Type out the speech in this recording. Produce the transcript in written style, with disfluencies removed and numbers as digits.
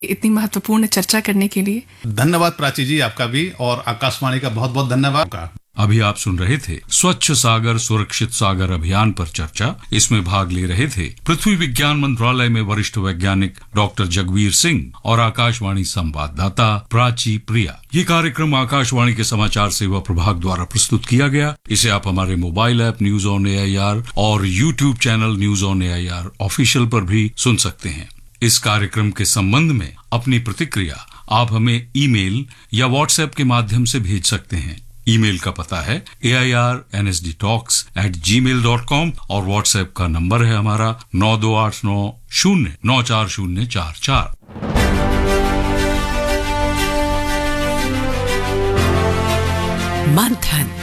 इतनी महत्वपूर्ण चर्चा करने के लिए। धन्यवाद प्राची जी, आपका भी, और आकाशवाणी का बहुत बहुत धन्यवाद। अभी आप सुन रहे थे स्वच्छ सागर सुरक्षित सागर अभियान पर चर्चा। इसमें भाग ले रहे थे पृथ्वी विज्ञान मंत्रालय में वरिष्ठ वैज्ञानिक डॉक्टर जगवीर सिंह और आकाशवाणी संवाददाता प्राची प्रिया। ये कार्यक्रम आकाशवाणी के समाचार सेवा प्रभाग द्वारा प्रस्तुत किया गया। इसे आप हमारे mobile app news on AIR और YouTube channel news on AIR official पर भी सुन सकते हैं। इस कार्यक्रम के संबंध में अपनी प्रतिक्रिया आप हमें ईमेल या व्हाट्सएप के माध्यम से भेज सकते हैं। ईमेल का पता है airnsdtalks@gmail.com और व्हाट्सएप का नंबर है हमारा 9289094044। मंथन